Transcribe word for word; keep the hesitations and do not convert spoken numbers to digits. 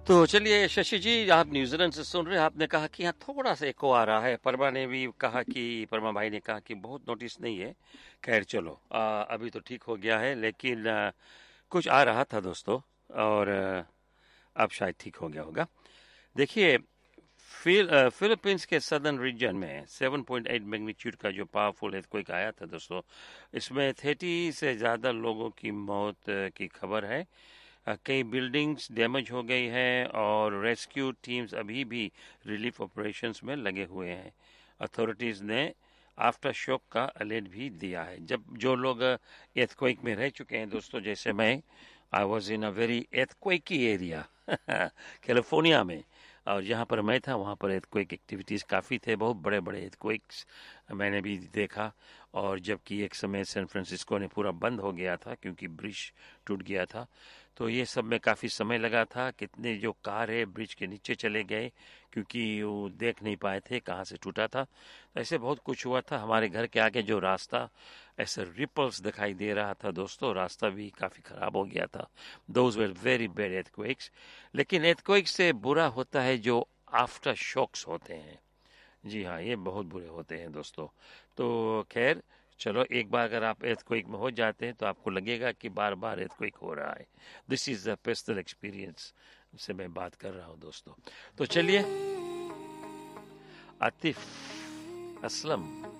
तो चलिए शशि जी, आप न्यूजीलैंड से सुन रहे हैं। आपने कहा कि यहाँ थोड़ा सा एको आ रहा है। परमा ने भी कहा कि परमा भाई ने कहा कि बहुत नोटिस नहीं है। खैर चलो, आ, अभी तो ठीक हो गया है, लेकिन आ, कुछ आ रहा था दोस्तों। और आ, अब शायद ठीक हो गया होगा। देखिए, फिल अ, फिलीपींस के सदर्न रीजन में सेवन पॉइंट एट मैग्नीट्यूड का जो पावरफुल earthquake आया था दोस्तों, इसमें थर्टी से ज़्यादा लोगों की मौत अ, की खबर है। अ, कई बिल्डिंग्स डैमेज हो गई हैं और रेस्क्यू टीम्स अभी भी रिलीफ ऑपरेशंस में लगे हुए हैं। अथॉरिटीज़ ने आफ्टर शॉक का अलर्ट भी दिया है। जब जो लोग earthquake में रह चुके हैं दोस्तों, जैसे मैं, I was in a very earthquakey area California में। और जहाँ पर मैं था वहाँ पर earthquake एक्टिविटीज़ काफ़ी थे, बहुत बड़े बड़े earthquakes मैंने भी देखा। और जबकि एक समय सैन फ्रांसिस्को ने पूरा बंद हो गया था क्योंकि ब्रिज टूट गया था। तो ये सब में काफ़ी समय लगा था। कितने जो कार है ब्रिज के नीचे चले गए क्योंकि वो देख नहीं पाए थे कहाँ से टूटा था। तो ऐसे बहुत कुछ हुआ था। हमारे घर के आगे जो रास्ता, ऐसे रिपल्स दिखाई दे रहा था दोस्तों, रास्ता भी काफ़ी ख़राब हो गया था। Those were very bad earthquakes। लेकिन earthquake से बुरा होता है जो आफ्टर शॉक्स होते हैं। जी हाँ, ये बहुत बुरे होते हैं दोस्तों। तो खैर चलो, एक बार अगर आप earthquake में हो जाते हैं तो आपको लगेगा कि बार बार earthquake हो रहा है। This is the personal experience से मैं बात कर रहा हूँ दोस्तों। तो चलिए, आतिफ असलम